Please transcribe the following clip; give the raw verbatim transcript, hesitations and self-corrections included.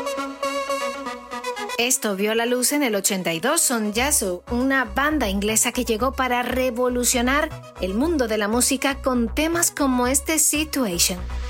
Esto vio la luz en el ochenta y dos, son Yazoo, una banda inglesa que llegó para revolucionar el mundo de la música con temas como este Situation.